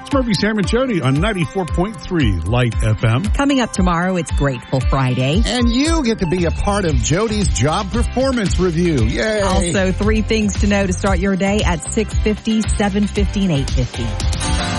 It's Murphy, Sam, and Jody on 94.3 Light FM. Coming up tomorrow, it's Grateful Friday. And you get to be a part of Jody's job performance review. Yay! Also, 3 things to know to start your day at 6:50, 7:50, and 8:50.